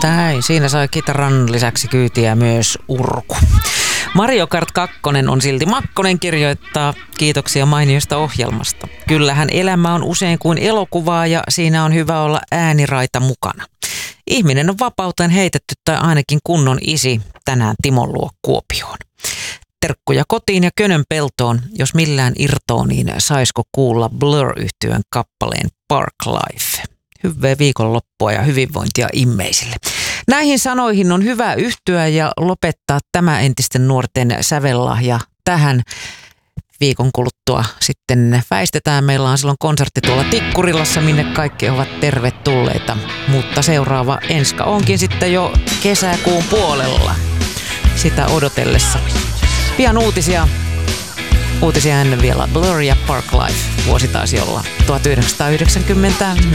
Näin, siinä sai kitaran lisäksi kyytiä myös urku. Mario Kart 2 on silti Makkonen kirjoittaa, kiitoksia mainiosta ohjelmasta. Kyllähän elämä on usein kuin elokuvaa ja siinä on hyvä olla ääniraita mukana. Ihminen on vapauteen heitetty tai ainakin kunnon isi, tänään Timon luo Kuopioon. Terkkuja kotiin ja Könön peltoon, jos millään irtoo, niin saisiko kuulla Blur-yhtyön kappaleen Park Life. Hyvää viikonloppua ja hyvinvointia immeisille. Näihin sanoihin on hyvä yhtyä ja lopettaa tämä entisten nuorten sävellahja tähän. Viikon kuluttua sitten väistetään. Meillä on silloin konsertti tuolla Tikkurilassa, minne kaikki ovat tervetulleita. Mutta seuraava enska onkin sitten jo kesäkuun puolella sitä odotellessa. Pian uutisia. Uutisia ennen vielä Blur ja Park Life. Vuosi taisi olla 1994.